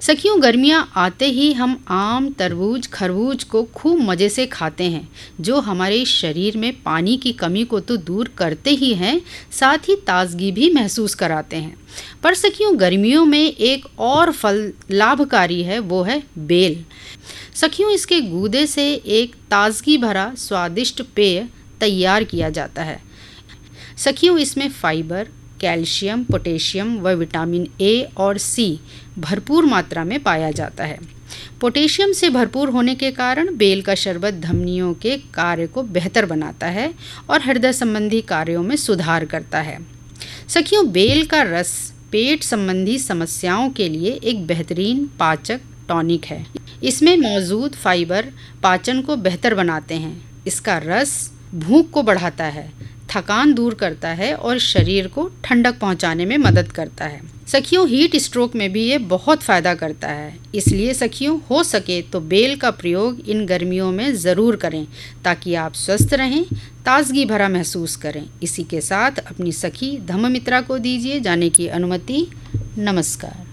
सखियों, गर्मियाँ आते ही हम आम, तरबूज, खरबूज को खूब मज़े से खाते हैं, जो हमारे शरीर में पानी की कमी को तो दूर करते ही हैं, साथ ही ताजगी भी महसूस कराते हैं। पर सखियों, गर्मियों में एक और फल लाभकारी है, वो है बेल। सखियों, इसके गूदे से एक ताजगी भरा स्वादिष्ट पेय तैयार किया जाता है। सखियों, इसमें फाइबर, कैल्शियम, पोटेशियम व विटामिन ए और सी भरपूर मात्रा में पाया जाता है। पोटेशियम से भरपूर होने के कारण बेल का शरबत धमनियों के कार्य को बेहतर बनाता है और हृदय संबंधी कार्यों में सुधार करता है। सखियों, बेल का रस पेट संबंधी समस्याओं के लिए एक बेहतरीन पाचक टॉनिक है। इसमें मौजूद फाइबर पाचन को बेहतर बनाते हैं। इसका रस भूख को बढ़ाता है, थकान दूर करता है और शरीर को ठंडक पहुंचाने में मदद करता है। सखियों, हीट स्ट्रोक में भी ये बहुत फ़ायदा करता है। इसलिए सखियों, हो सके तो बेल का प्रयोग इन गर्मियों में ज़रूर करें, ताकि आप स्वस्थ रहें, ताजगी भरा महसूस करें। इसी के साथ अपनी सखी धम्ममित्रा को दीजिए जाने की अनुमति। नमस्कार।